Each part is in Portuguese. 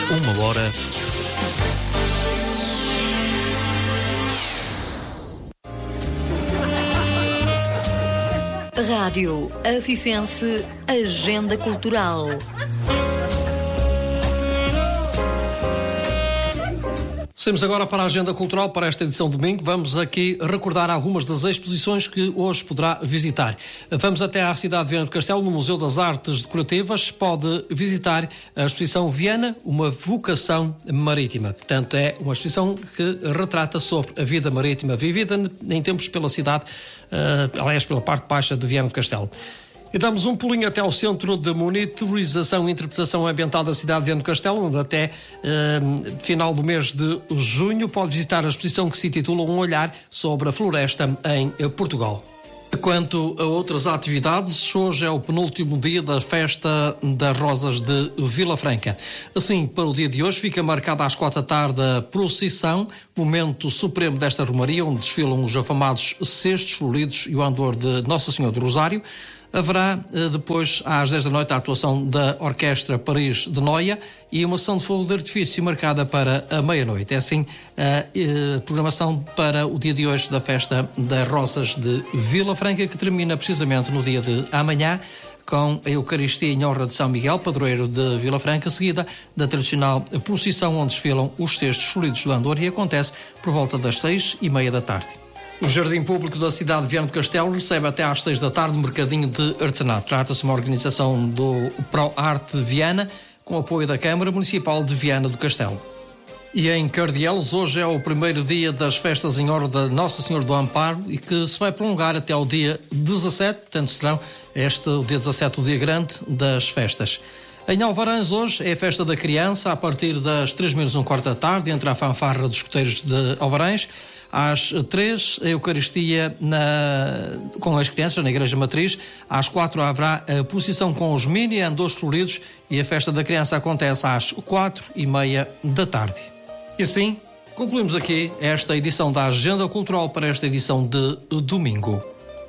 Uma hora. Rádio Afifense Agenda Cultural. Seguimos agora para a Agenda Cultural para esta edição de domingo. Vamos aqui recordar algumas das exposições que hoje poderá visitar. Vamos até à cidade de Viana do Castelo, no Museu das Artes Decorativas. Pode visitar a exposição Viana, uma vocação marítima. Portanto, é uma exposição que retrata sobre a vida marítima vivida em tempos pela cidade, aliás, pela parte baixa de Viana do Castelo. E damos um pulinho até ao Centro de Monitorização e Interpretação Ambiental da cidade de Viana do Castelo, onde até final do mês de junho pode visitar a exposição que se intitula Um Olhar sobre a Floresta em Portugal. Quanto a outras atividades, hoje é o penúltimo dia da Festa das Rosas de Vila Franca. Assim, para o dia de hoje, fica marcada às 4 da tarde a procissão, momento supremo desta romaria, onde desfilam os afamados cestos floridos e o andor de Nossa Senhora do Rosário. Haverá depois, às 10 da noite, a atuação da Orquestra Paris de Noia e uma sessão de fogo de artifício marcada para a meia-noite. É assim a programação para o dia de hoje da Festa das Rosas de Vila Franca, que termina precisamente no dia de amanhã, com a Eucaristia em honra de São Miguel, padroeiro de Vila Franca, seguida da tradicional procissão onde desfilam os cestos floridos do andor, e acontece por volta das 6:30 da tarde. O Jardim Público da cidade de Viana do Castelo recebe até às 6 da tarde um mercadinho de artesanato. Trata-se de uma organização do ProArte de Viana, com apoio da Câmara Municipal de Viana do Castelo. E em Cardielos, hoje é o primeiro dia das festas em honra da Nossa Senhora do Amparo, e que se vai prolongar até ao dia 17, portanto serão o dia 17 o dia grande das festas. Em Alvarães hoje é a festa da criança, a partir das 3:15 da tarde, entre a fanfarra dos escuteiros de Alvarães. Às 3, a Eucaristia com as crianças na Igreja Matriz. Às 4 haverá a procissão com os mini andores floridos e a festa da criança acontece às 4:30 da tarde. E assim, concluímos aqui esta edição da Agenda Cultural para esta edição de domingo.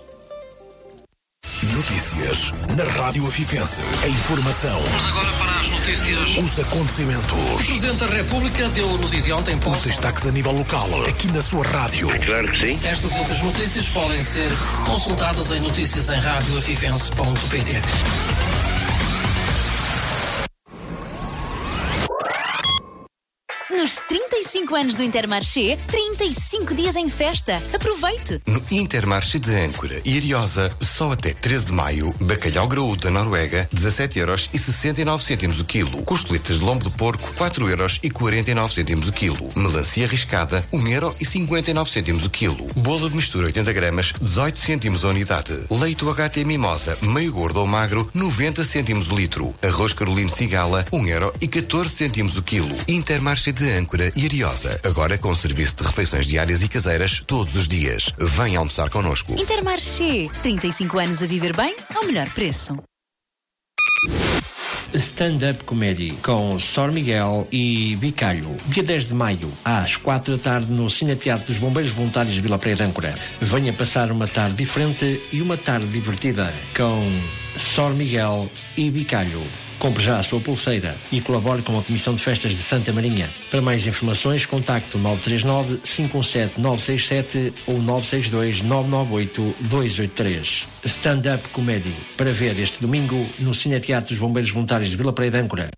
Notícias na Rádio Afifense. A informação. Vamos agora para as notícias. Os acontecimentos. O Presidente da República deu no dia de ontem Os destaques a nível local, aqui na sua rádio. Claro que sim. Estas e outras notícias podem ser consultadas em notícias em radioafifense.pt. Nos 35 anos do Intermarché, 35 dias em festa. Aproveite! No Intermarché de Âncora e Ariosa, só até 13 de maio, bacalhau graúdo da Noruega, 17,69€ o quilo. Costeletas de lombo de porco, 4,49€ o quilo. Melancia riscada, 1,59€ o quilo. Bolo de mistura 80 gramas, 18 cêntimos a unidade. Leite UHT Mimosa, meio gordo ou magro, 90 cêntimos o litro. Arroz Carolino Cigala, 1,14€ o quilo. Intermarché de Âncora e Ariosa, agora com serviço de refeições diárias e caseiras todos os dias. Venha almoçar connosco. Intermarché, 35 anos a viver bem ao melhor preço. Stand-up comedy com Sor Miguel e Bicalho, dia 10 de maio, às 4 da tarde, no Cineteatro dos Bombeiros Voluntários de Vila Praia de Âncora. Venha passar uma tarde diferente e uma tarde divertida com Sor Miguel e Bicalho. Compre já a sua pulseira e colabore com a Comissão de Festas de Santa Marinha. Para mais informações, contacte 939-517-967 ou 962-998-283. Stand-up Comedy, para ver este domingo no Cineteatro dos Bombeiros Voluntários de Vila Praia de Âncora.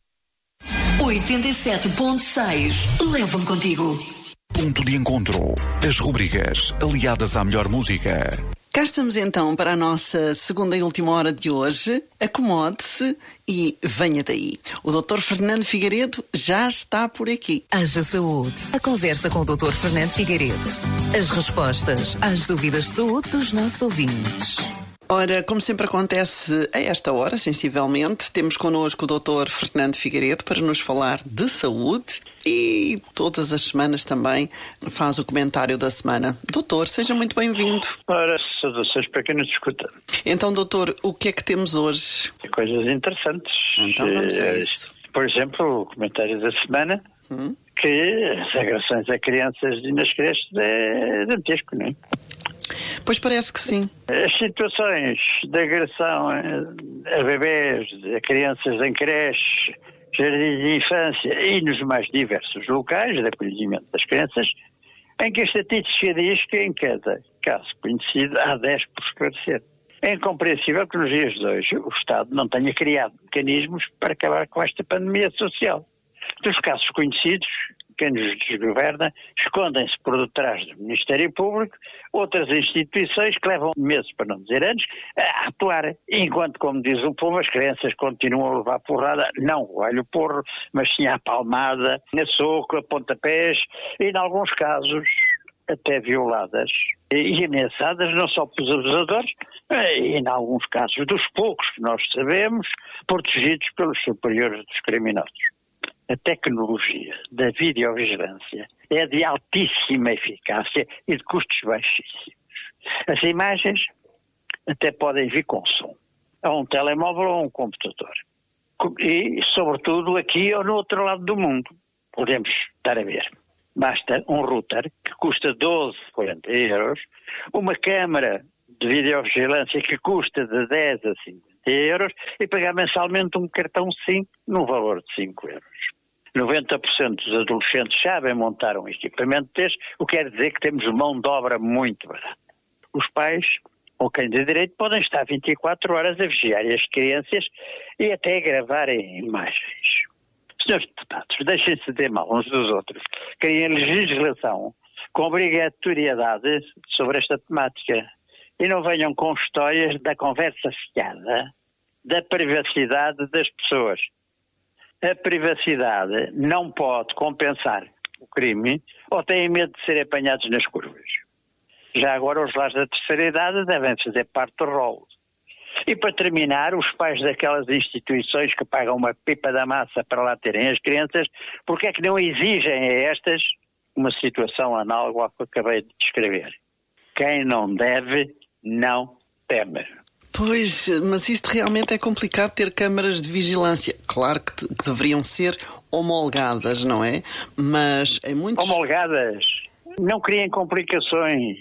87.6. Leva-me contigo. Ponto de encontro. As rubricas aliadas à melhor música. Cá estamos então para a nossa segunda e última hora de hoje. Acomode-se e venha daí. O Dr. Fernando Figueiredo já está por aqui. Haja saúde. A conversa com o Dr. Fernando Figueiredo. As respostas às dúvidas de saúde dos nossos ouvintes. Ora, como sempre acontece a esta hora, sensivelmente, temos connosco o Dr. Fernando Figueiredo para nos falar de saúde e todas as semanas também faz o comentário da semana. Doutor, seja muito bem-vindo. Ora, saudações para quem nos escuta. Então, doutor, o que é que temos hoje? Coisas interessantes. Então vamos a isso. Por exemplo, o comentário da semana, que as agressões a crianças e nas creches é dantesco, não é? Pois parece que sim. As situações de agressão a bebés, a crianças em creche, jardins de infância e nos mais diversos locais de acolhimento das crianças, em que a estatística diz que em cada caso conhecido há 10 por esclarecer. É incompreensível que nos dias de hoje o Estado não tenha criado mecanismos para acabar com esta pandemia social. Dos casos conhecidos, quem nos desgoverna escondem-se por detrás do Ministério Público, outras instituições que levam meses, para não dizer anos, a atuar, enquanto, como diz o povo, as crianças continuam a levar porrada, não o porro, mas sim a palmada, a soco, a pontapés e, em alguns casos, até violadas e ameaçadas não só pelos abusadores, e em alguns casos dos poucos que nós sabemos, protegidos pelos superiores dos criminosos. A tecnologia da videovigilância é de altíssima eficácia e de custos baixíssimos. As imagens até podem vir com som, a um telemóvel ou a um computador. E, sobretudo, aqui ou no outro lado do mundo. Podemos estar a ver. Basta um router que custa 12, 40 euros, uma câmara de videovigilância que custa de 10 a 50 euros e pagar mensalmente um cartão SIM no valor de 5 euros. 90% dos adolescentes sabem montar um equipamento deste, o que quer dizer que temos mão de obra muito barata. Os pais, ou quem de direito, podem estar 24 horas a vigiar as crianças e até a gravarem imagens. Senhores deputados, deixem-se de mal uns dos outros. Criem legislação com obrigatoriedade sobre esta temática e não venham com histórias da conversa fiada, da privacidade das pessoas. A privacidade não pode compensar o crime ou têm medo de serem apanhados nas curvas. Já agora os lares da terceira idade devem fazer parte do rolo. E para terminar, os pais daquelas instituições que pagam uma pipa da massa para lá terem as crianças, porque é que não exigem a estas uma situação análoga ao que acabei de descrever? Quem não deve, não teme. Pois, mas isto realmente é complicado ter câmaras de vigilância. Claro que deveriam ser homologadas, não é? Mas em muitos... Homologadas? Não criem complicações.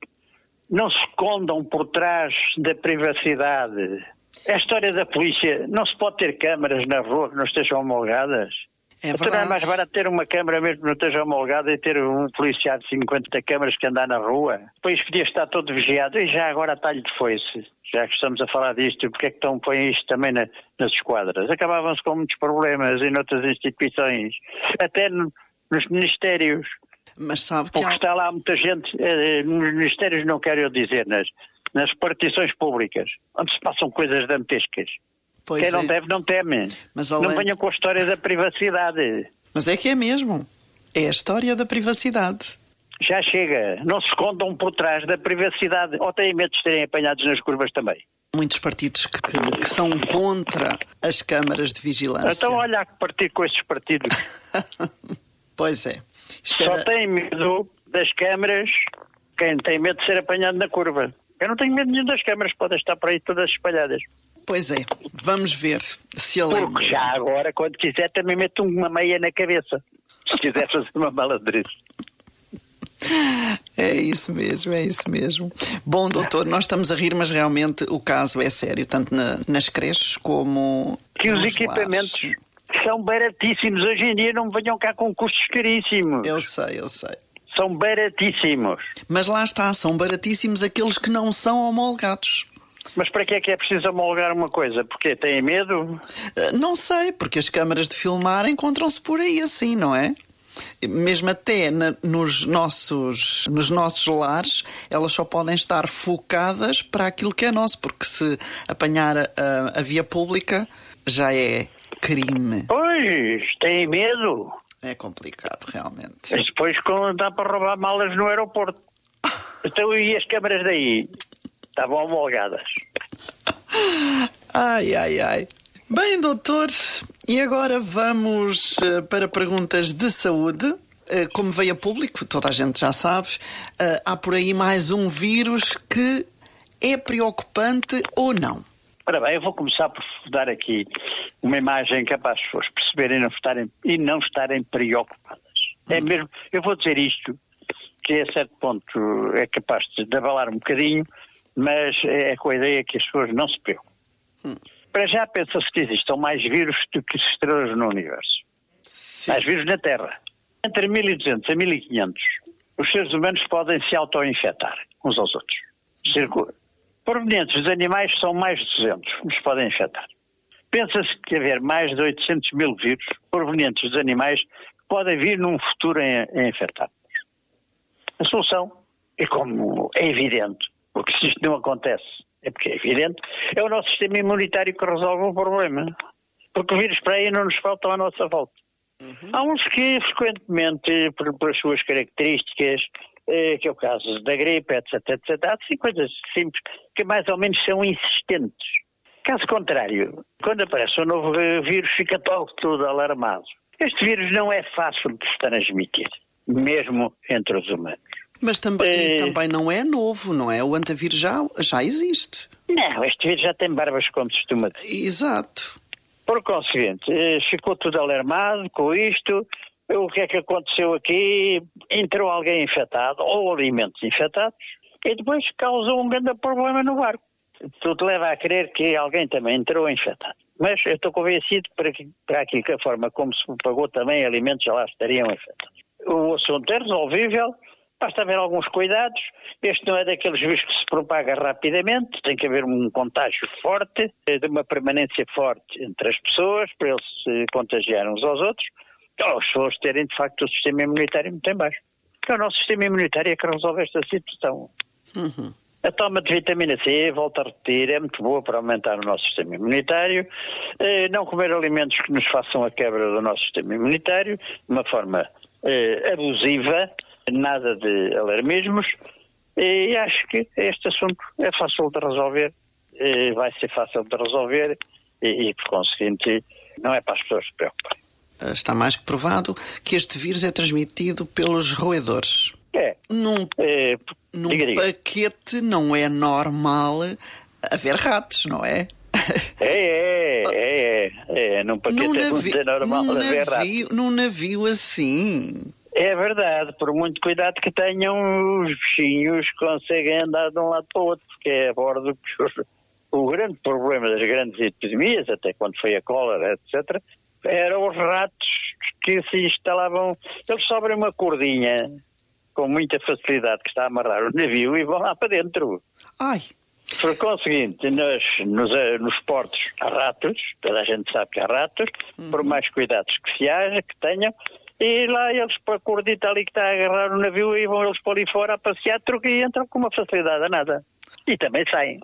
Não se escondam por trás da privacidade. A história da polícia, não se pode ter câmaras na rua que não estejam homologadas. É verdade. Então é mais barato ter uma câmara mesmo que não esteja homologada e ter um policial de 50 câmaras que andar na rua. Depois podia estar todo vigiado. E já agora talho de foice. Já que estamos a falar disto, porque é que põem isto também nas esquadras? Acabavam-se com muitos problemas em outras instituições. Até nos ministérios. Mas sabe que porque está lá muita gente, nos ministérios não quero eu dizer, nas repartições públicas, onde se passam coisas dantescas. Pois Quem é. não deve não teme. Mas não venham com a história da privacidade. Mas é que é mesmo. É a história da privacidade. Já chega. Não se escondam por trás da privacidade. Ou têm medo de serem apanhados nas curvas também. Muitos partidos que são contra as câmaras de vigilância. Então olha que partido com estes partidos. Pois é. Só tem medo das câmaras quem tem medo de ser apanhado na curva. Eu não tenho medo nenhum das câmaras, podem estar por aí todas espalhadas. Pois é, vamos ver se a lei... Porque já agora, quando quiser, também meto uma meia na cabeça. Se quiser fazer uma malandrice. É isso mesmo, é isso mesmo. Bom, doutor, nós estamos a rir, mas realmente o caso é sério, tanto nas creches como que os nos equipamentos lares. São baratíssimos. Hoje em dia não venham cá com custos caríssimos. Eu sei. São baratíssimos. Mas lá está, são baratíssimos aqueles que não são homologados. Mas para que é preciso homologar uma coisa? Porque têm medo? Não sei, porque as câmaras de filmar encontram-se por aí assim, não é? Mesmo até nos nossos lares, elas só podem estar focadas para aquilo que é nosso, porque se apanhar a via pública já é crime. Pois, têm medo. É complicado, realmente. Mas depois dá para roubar malas no aeroporto. Então e as câmaras daí? Estavam homologadas. Ai. Bem, doutor, e agora vamos para perguntas de saúde. Como veio a público, toda a gente já sabe, há por aí mais um vírus que é preocupante ou não? Ora bem, eu vou começar por dar aqui uma imagem capaz de as pessoas perceberem e não estarem preocupadas. É mesmo, eu vou dizer isto, que a certo ponto é capaz de abalar um bocadinho, mas é com a ideia que as pessoas não se preocupem. Para já pensa-se que existam mais vírus do que estrelas no universo. Sim. Mais vírus na Terra. Entre 1200 a 1500, os seres humanos podem se auto-infectar uns aos outros. Circula. Provenientes dos animais são mais de 200, nos podem infectar. Pensa-se que haver mais de 800 mil vírus provenientes dos animais que podem vir num futuro a infectar-nos. A solução é, como é evidente, porque se isto não acontece, é porque é evidente, é o nosso sistema imunitário que resolve o problema. Porque vírus para aí não nos faltam à nossa volta. Há uns que frequentemente, pelas suas características, que é o caso da gripe, etc, etc, há assim coisas simples que mais ou menos são insistentes. Caso contrário, quando aparece um novo vírus, fica todo alarmado. Este vírus não é fácil de se transmitir, mesmo entre os humanos. Mas também não é novo, não é? O antivírus já existe. Não, este vírus já tem barbas, como se costuma dizer. Exato. Por conseguinte, ficou tudo alarmado com isto. O que é que aconteceu aqui? Entrou alguém infectado, ou alimentos infectados, e depois causou um grande problema no barco. Tudo leva a crer que alguém também entrou infectado. Mas eu estou convencido para aqui que a forma como se propagou também alimentos já lá estariam infectados. O assunto é resolvível, basta haver alguns cuidados. Este não é daqueles vírus que se propaga rapidamente, tem que haver um contágio forte, de uma permanência forte entre as pessoas, para eles se contagiarem uns aos outros, ou as pessoas terem de facto o sistema imunitário muito em baixo. Então o nosso sistema imunitário é que resolve esta situação. A toma de vitamina C, volto a repetir, é muito boa para aumentar o nosso sistema imunitário. Não comer alimentos que nos façam a quebra do nosso sistema imunitário, de uma forma abusiva, nada de alarmismos. E acho que este assunto é fácil de resolver, vai ser fácil de resolver e por conseguinte, não é para as pessoas se preocuparem. Está mais que provado que este vírus é transmitido pelos roedores. Num paquete não é normal haver ratos, não é? Num paquete é muito normal haver ratos. Num navio assim. É verdade, por muito cuidado que tenham, os bichinhos conseguem andar de um lado para o outro, porque é a bordo que o grande problema das grandes epidemias, até quando foi a cólera, etc., eram os ratos que se instalavam, eles sobem uma cordinha com muita facilidade que está a amarrar o navio e vão lá para dentro. Ai! Por conseguinte, nos portos há ratos, toda a gente sabe que há ratos, por mais cuidados que se haja, que tenham, e lá eles, para a cordita ali que está a agarrar o navio, e vão eles para ali fora a passear, e entram com uma facilidade a nada. E também saem.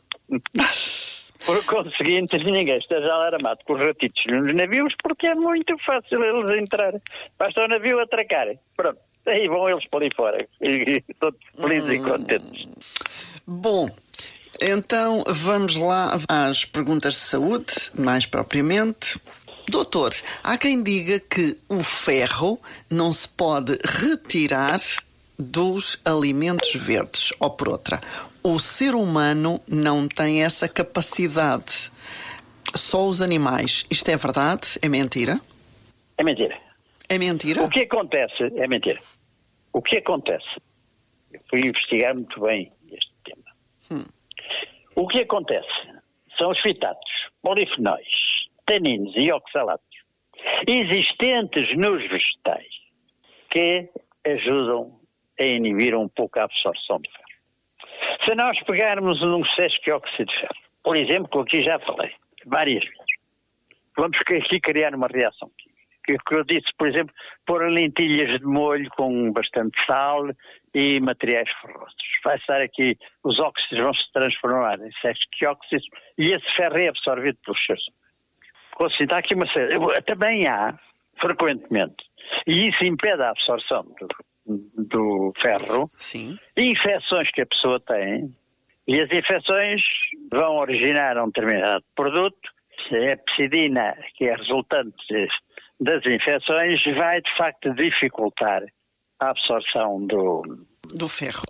Por conseguinte, ninguém esteja alarmado com os ratitos nos navios, porque é muito fácil eles entrarem. Basta o navio atracar. Pronto, aí vão eles para ali fora. E todos felizes e contentes. Bom, então vamos lá às perguntas de saúde, mais propriamente. Doutor, há quem diga que o ferro não se pode retirar dos alimentos verdes, ou por outra, o ser humano não tem essa capacidade, só os animais. Isto é verdade? É mentira? É mentira. É mentira? O que acontece? É mentira. O que acontece? Eu fui investigar muito bem este tema. O que acontece são os fitatos, polifenóis, taninos e oxalatos existentes nos vegetais que ajudam a inibir um pouco a absorção de ferro. Se nós pegarmos um excesso de óxido de ferro, por exemplo, que aqui já falei várias vezes, vamos aqui criar uma reação química. Que eu disse, por exemplo, pôr lentilhas de molho com bastante sal e materiais ferrosos. Vai estar aqui, os óxidos vão se transformar em excesso de óxidos e esse ferro é absorvido pelos seres humanos. Considerar aqui uma série. Também há, frequentemente, e isso impede a absorção do ferro, sim, infecções que a pessoa tem, e as infecções vão originar um determinado produto. A pepsidina, que é resultante das infecções, vai de facto dificultar a absorção do ferro.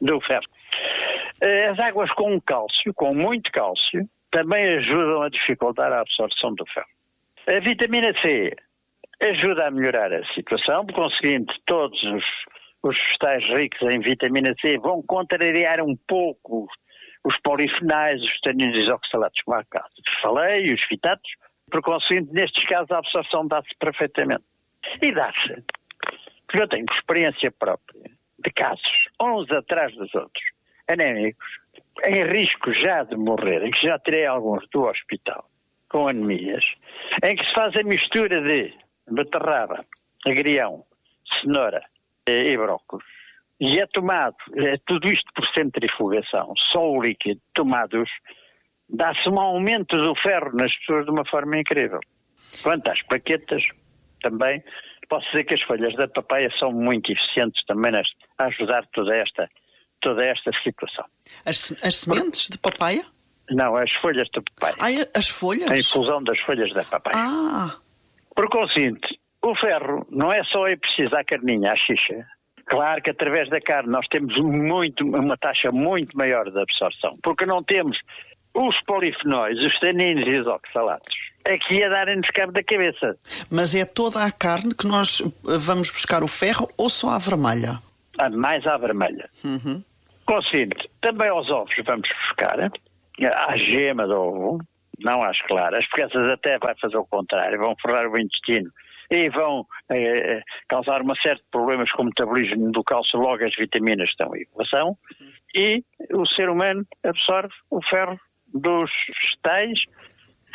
As águas com cálcio, com muito cálcio, também ajudam a dificultar a absorção do ferro. A vitamina C ajuda a melhorar a situação, por conseguinte, todos os vegetais ricos em vitamina C vão contrariar um pouco os polifenais, os taninos isoxalatos, como há caso falei, e os fitatos. Por conseguinte, nestes casos a absorção dá-se perfeitamente. E dá-se, porque eu tenho experiência própria de casos, uns atrás dos outros, anémicos, em risco já de morrer, em que já tirei alguns do hospital, com anemias, em que se faz a mistura de beterraba, agrião, cenoura e brócolis, e é tomado, tudo isto por centrifugação, só o líquido, tomados, dá-se um aumento do ferro nas pessoas de uma forma incrível. Quanto às plaquetas, também, posso dizer que as folhas da papaya são muito eficientes também a ajudar toda esta situação. As sementes de papaya? Não, as folhas de papaya. As folhas? A infusão das folhas da papaya. Por conseguinte, o ferro não é só precisar a carninha, a xixa. Claro que através da carne nós temos uma taxa muito maior de absorção, porque não temos os polifenóis, os taninos e os oxalatos, aqui a darem-nos cabo da cabeça. Mas é toda a carne que nós vamos buscar o ferro ou só a vermelha? Mais à vermelha. Conseguinte, também aos ovos vamos buscar a gema do ovo, não às claras, porque essas até vai fazer o contrário, vão forrar o intestino e vão causar uma série de problemas com o metabolismo do cálcio, logo as vitaminas estão em equação, e o ser humano absorve o ferro dos vegetais